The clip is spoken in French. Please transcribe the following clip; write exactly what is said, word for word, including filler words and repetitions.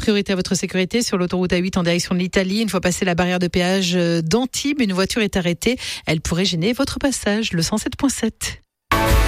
priorité à votre sécurité sur l'autoroute A huit en direction de l'Italie. Une fois passé la barrière de péage d'Antibes, une voiture est arrêtée. Elle pourrait gêner votre passage. Le cent sept point sept.